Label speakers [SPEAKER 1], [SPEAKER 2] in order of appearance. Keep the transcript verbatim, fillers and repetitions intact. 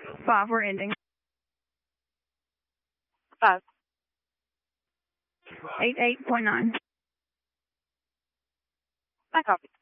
[SPEAKER 1] Five, we're ending.
[SPEAKER 2] Five.
[SPEAKER 1] Eight, eight point nine.
[SPEAKER 2] I copy.